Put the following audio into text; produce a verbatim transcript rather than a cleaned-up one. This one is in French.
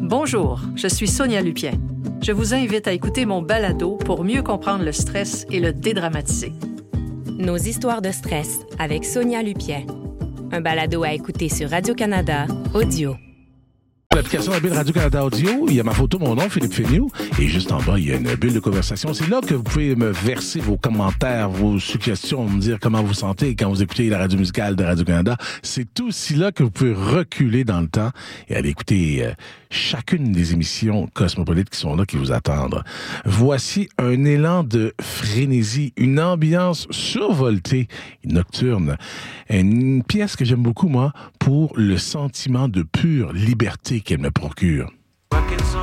Bonjour, je suis Sonia Lupien. Je vous invite à écouter mon balado pour mieux comprendre le stress et le dédramatiser. Nos histoires de stress avec Sonia Lupien. Un balado à écouter sur Radio-Canada Audio. L'application mobile Radio-Canada Audio, il y a ma photo, mon nom, Philippe Féniou, et juste en bas, il y a une bulle de conversation. C'est là que vous pouvez me verser vos commentaires, vos suggestions, me dire comment vous sentez quand vous écoutez la radio musicale de Radio-Canada. C'est aussi là que vous pouvez reculer dans le temps et aller écouter euh, chacune des émissions cosmopolites qui sont là, qui vous attendent. Voici un élan de frénésie, une ambiance survoltée, nocturne. Une pièce que j'aime beaucoup, moi, pour le sentiment de pure liberté qu'elle me procure.